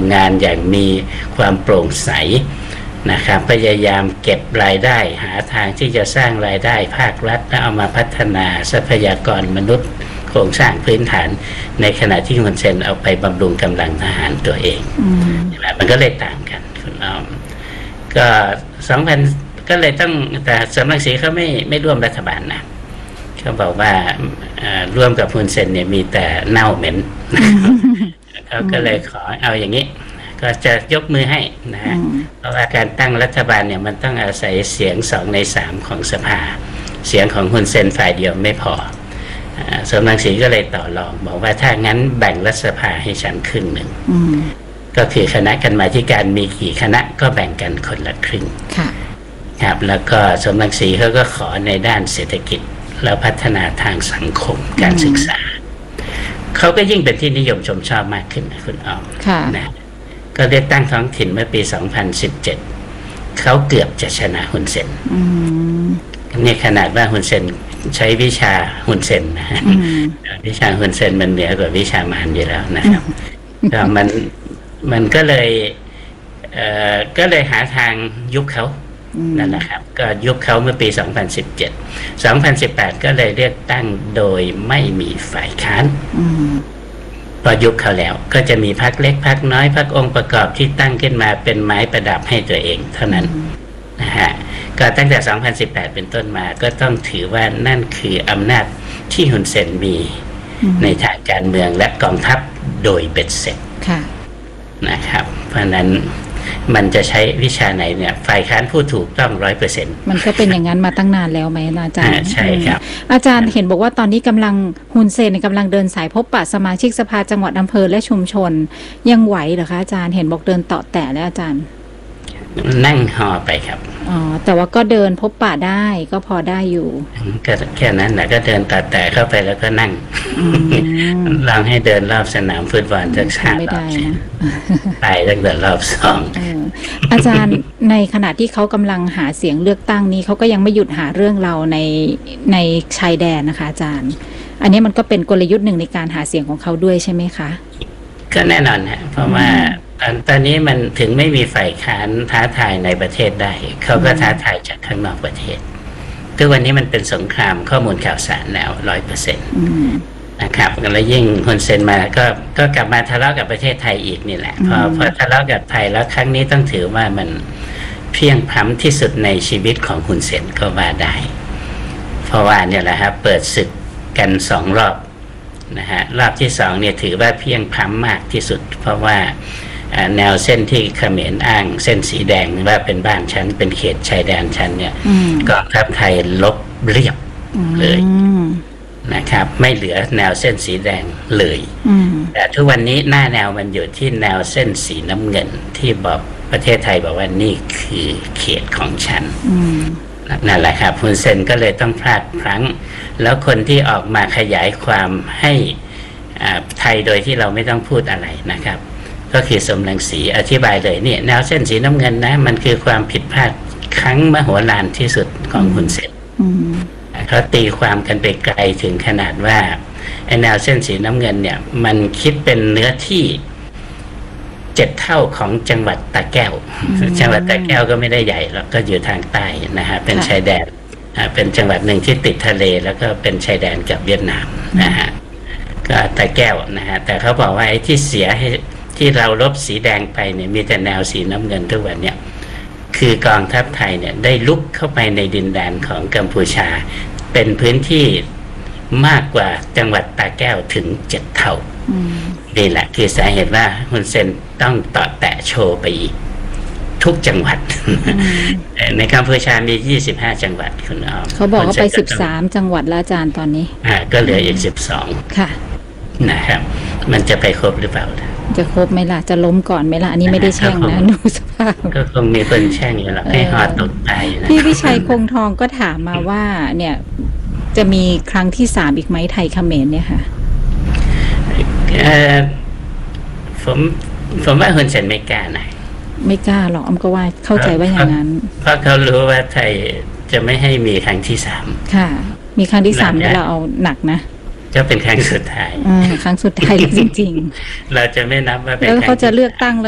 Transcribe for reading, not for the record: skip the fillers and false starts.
ำงานอย่างมีความโปร่งใสนะครับพยายามเก็บรายได้หาทางที่จะสร้างรายได้ภาครัฐและเอามาพัฒนาทรัพยากรมนุษย์โครงสร้างพื้นฐานในขณะที่ฮุนเซนเอาไปบำรุงกำลังทหารตัวเองมันก็เลยต่างกันคุณอ้อมก็2000ก็เลยต้องแต่สมรังสีเขาไม่ร่วมรัฐบาลนะเขาบอกว่าร่วมกับฮุนเซนเนี่ยมีแต่เน่าเหม็นเขาก็เลยขอเอาอย่างนี้ก็จะยกมือให้นะฮะเพราะว่าการตั้งรัฐบาลเนี่ยมันต้องอาศัยเสียง2 ใน 3ของสภาเสียงของฮุนเซนฝ่ายเดียวไม่พอสมรังสีก็เลยต่อรองบอกว่าถ้างั้นแบ่งรัฐสภาให้ฉันครึ่งหนึ่งก็คือคณะกรรมาธิการมีกี่คณะก็แบ่งกันคนละครึ่งครับแล้วก็สมรังสีเขาก็ขอในด้านเศรษฐกิจแล้วพัฒนาทางสังคมการศึกษาเขาก็ยิ่งเป็นที่นิยมชมชอบมากขึ้นนะคุณอ้อมนะก็เลือกตั้งท้องถิ่นเมื่อปี 2017 เขาเกือบจะชนะฮุนเซนนี่ขนาดว่าฮุนเซนใช้วิชาฮุนเซนนะวิชาฮุนเซนมันเหนือกว่าวิชามารอยู่แล้วนะครับก็มันก็เลยหาทางยุบเขานั่นแหละครับก็ยุบเขาเมื่อปี 2017 ก็เลยเลือกตั้งโดยไม่มีฝ่ายค้านพอยุบเขาแล้วก็จะมีพรรคเล็กพรรคน้อยพรรคองค์ประกอบที่ตั้งขึ้นมาเป็นไม้ประดับให้ตัวเองเท่านั้นนะฮะก็ตั้งแต่ 2018 เป็นต้นมาก็ต้องถือว่านั่นคืออำนาจที่ฮุนเซนมีในทางการเมืองและกองทัพโดยเบ็ดเสร็จนะครับเพราะนั้นมันจะใช้วิชาไหนเนี่ยฝ่ายค้านผู้ถูกต้อง 100% มันก็เป็นอย่างนั้นมาตั้งนานแล้วไหมอาจารย์ใช่ครับอาจารย์เห็นบอกว่าตอนนี้กำลังฮุนเซนกำลังเดินสายพบปะสมาชิกสภาจังหวัดอำเภอและชุมชนยังไหวเหรอคะอาจารย์เห็นบอกเดินเตาะแตะแล้วอาจารย์นั่งหอไปครับแต่ว่าก็เดินพบปะได้ก็พอได้อยู่ก็แค่นั้นแหละก็เดินตัดแต่เข้าไปแล้วก็นั่งลองให้เดินรอบสนามฟุตบอลสัก5 รอบไปตั้งแต่รอบ2 อาจารย์ในขณะที่เขากำลังหาเสียงเลือกตั้งนี้เขาก็ยังไม่หยุดหาเรื่องเราในชายแดนนะคะอาจารย์อันนี้มันก็เป็นกลยุทธ์หนึ่งในการหาเสียงของเขาด้วยใช่ไหมคะก็แน่นอนฮะเพราะว่าตอนนี้มันถึงไม่มีฝ่ายค้านท้าทายในประเทศได้เขาก็ท้าทายจากข้างนอกประเทศทุกวันนี้มันเป็นสงครามข้อมูลข่าวสารแล้ว 100% นะครับแล้วยิ่งฮุนเซนมาก็กลับมาทะเลาะกับประเทศไทยอีกนี่แหละพอทะเลาะกับไทยแล้วครั้งนี้ต้องถือว่ามันเพียงพล้ำที่สุดในชีวิตของฮุนเซนก็ว่าได้เพราะว่าเนี่ยแหละครับเปิดศึกกัน2 รอบนะฮะรอบที่2เนี่ยถือว่าเพียงพล้ำมากที่สุดเพราะว่าแนวเส้นที่เขมรอ้างเส้นสีแดงว่าเป็นบ้านฉันเป็นเขตชายแดนฉันเนี่ยกองทัพไทยลบเรียบเลยนะครับไม่เหลือแนวเส้นสีแดงเลยแต่ทุกวันนี้หน้าแนวมันอยู่ที่แนวเส้นสีน้ำเงินที่บอกประเทศไทยบอกว่านี่คือเขตของฉันนั่นแหละครับฮุนเซนก็เลยต้องพลาดพลั้งแล้วคนที่ออกมาขยายความให้ไทยโดยที่เราไม่ต้องพูดอะไรนะครับก็คือสมรังสีอธิบายเลยเนี่ยแนวเส้นสีน้ำเงินนะมันคือความผิดพลาดครั้งมโหฬารที่สุดของฮุนเซนเขาตีความกันไปไกลถึงขนาดว่าไอ้แนวเส้นสีน้ำเงินเนี่ยมันคิดเป็นเนื้อที่7 เท่าของจังหวัดตะแก้วจังหวัดตะแก้วก็ไม่ได้ใหญ่หรอกก็อยู่ทางใต้นะฮะเป็นชายแดนเป็นจังหวัดหนึ่งที่ติดทะเลแล้วก็เป็นชายแดนกับเวียดนามนะฮะก็ตะแก้วนะฮะแต่เขาบอกว่าไอ้ที่เสียให้ที่เราลบสีแดงไปเนี่ยมีแต่แนวสีน้ำเงินทุกวันเนี่ยคือกองทัพไทยเนี่ยได้ลุกเข้าไปในดินแดนของกัมพูชาเป็นพื้นที่มากกว่าจังหวัดตาแก้วถึง7 เท่านี่แหละคือสาเหตุว่าฮุนเซนต้องต่อแตะโชว์ไปอีกทุกจังหวัดในกัมพูชามี25 จังหวัดคุณอ้อมเขาบอกว่าไป13 จังหวัดแล้วอาจารย์ตอนนี้ก็เหลืออีก12ค่ะนะครับมันจะไปครบหรือเปล่าจะครบไหมล่ะจะล้มก่อนไหมล่ะอันนี้ไม่ได้แช่งนะดูสภาพก็คงมีคนแช่งอยู่หรอกให้หอตกตายนะพี่วิชัยคงทองก็ถามมาว่าเนี่ยจะมีครั้งที่3อีกไหมไทยเขมรเนี่ยค่ะผมว่าฮุนเซนไม่กล้านะไม่กล้าหรอกอ้ำก็ว่าเข้าใจว่าอย่างนั้นเพราะเขารู้ว่าไทยจะไม่ให้มีครั้งที่3 ค่ะมีครั้งที่3แล้วเราเอาหนักนะจะเป็นครั้งสุดท้ายครั้งสุดท้ายจริงๆเราจะไม่นับว่าเป็นแล้วเขาจะเลือกตั้ง